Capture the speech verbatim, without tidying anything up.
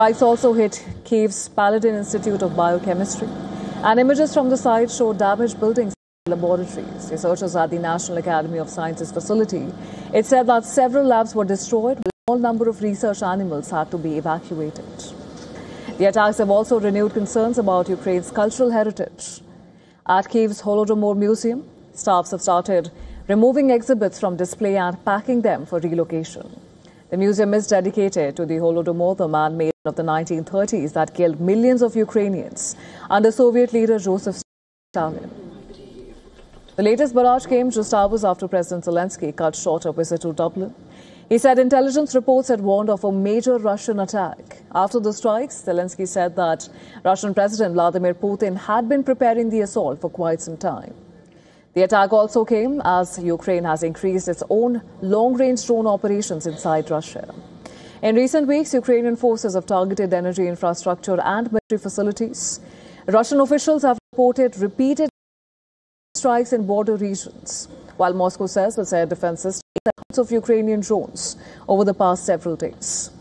Strikes also hit Kiev's Paladin Institute of Biochemistry, and images from the site show damaged buildings and laboratories. Researchers at the National Academy of Sciences facility, it said that several labs were destroyed, while a small number of research animals had to be evacuated. The attacks have also renewed concerns about Ukraine's cultural heritage. At Kiev's Holodomor Museum, staffs have started removing exhibits from display and packing them for relocation. The museum is dedicated to the Holodomor, the man-made of the nineteen thirties that killed millions of Ukrainians under Soviet leader Joseph Stalin. The latest barrage came just hours after President Zelensky cut short a visit to Dublin. He said intelligence reports had warned of a major Russian attack. After the strikes, Zelensky said that Russian President Vladimir Putin had been preparing the assault for quite some time. The attack also came as Ukraine has increased its own long-range drone operations inside Russia. In recent weeks, Ukrainian forces have targeted energy infrastructure and military facilities. Russian officials have reported repeated strikes in border regions, while Moscow says its air defense system hit hundreds of Ukrainian drones over the past several days.